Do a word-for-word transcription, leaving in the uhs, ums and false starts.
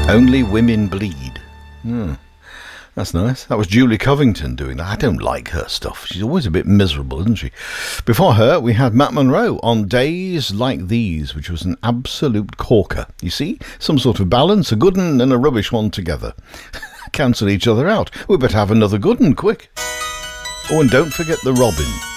Only Women Bleed. Hmm. That's nice. That was Julie Covington doing that. I don't like her stuff. She's always a bit miserable, isn't she? Before her, we had Matt Monro on Days Like These, which was an absolute corker. You see? Some sort of balance, a good one and a rubbish one together. Cancel each other out. We better have another good one, quick. Oh, and don't forget the Robin.